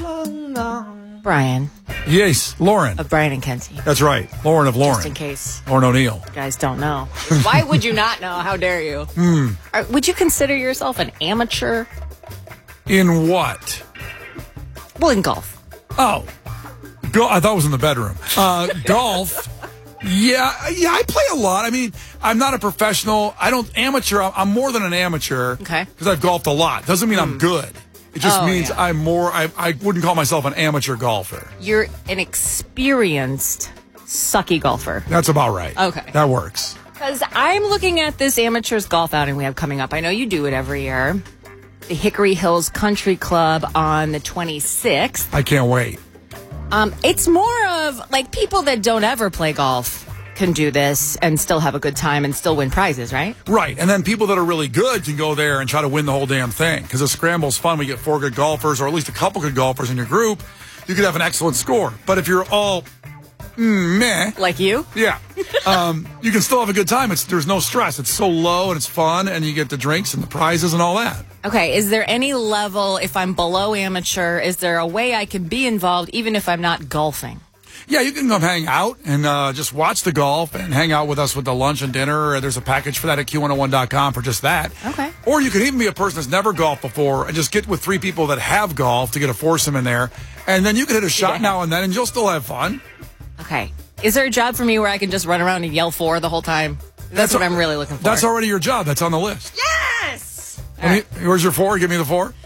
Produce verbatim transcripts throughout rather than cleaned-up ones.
Brian. Yes, Lauren. Of Brian and Kenzie. That's right. Lauren of Lauren. Just in case. Lauren O'Neill. You guys don't know. Why would you not know? How dare you? Hmm. Are, would you consider yourself an amateur? In what? Well, in golf. Oh. Go- I thought it was in the bedroom. Uh, golf. Yeah, yeah, I play a lot. I mean, I'm not a professional. I don't amateur. I'm, I'm more than an amateur. Okay. Because I've golfed a lot. Doesn't mean mm. I'm good. It just oh, means yeah. I'm more. I, I wouldn't call myself an amateur golfer. You're an experienced sucky golfer. That's about right. Okay. That works. Because I'm looking at this amateurs golf outing we have coming up. I know you do it every year. The Hickory Hills Country Club on the twenty-sixth. I can't wait. Um, it's more of like people that don't ever play golf can do this and still have a good time and still win prizes, right? Right. And then people that are really good can go there and try to win the whole damn thing. Because a scramble's fun. We get four good golfers or at least a couple good golfers in your group. You could have an excellent score. But if you're all mm, meh. Like you? Yeah. um, you can still have a good time. It's There's no stress. It's so low and it's fun and you get the drinks and the prizes and all that. Okay. Is there any level, if I'm below amateur, is there a way I can be involved even if I'm not golfing? Yeah, you can come hang out and uh, just watch the golf and hang out with us with the lunch and dinner. There's a package for that at Q one oh one dot com for just that. Okay. Or you could even be a person that's never golfed before and just get with three people that have golfed to get a foursome in there. And then you can hit a shot yeah. now and then and you'll still have fun. Okay. Is there a job for me where I can just run around and yell four the whole time? That's, that's what a, I'm really looking for. That's already your job. That's on the list. Yes! Let me, right. Where's your four? Give me the four.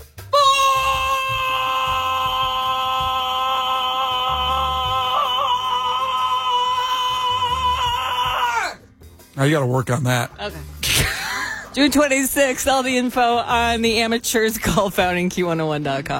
Now you got to work on that. Okay. June twenty-sixth, all the info on the amateurs golf outing, Q one oh one dot com.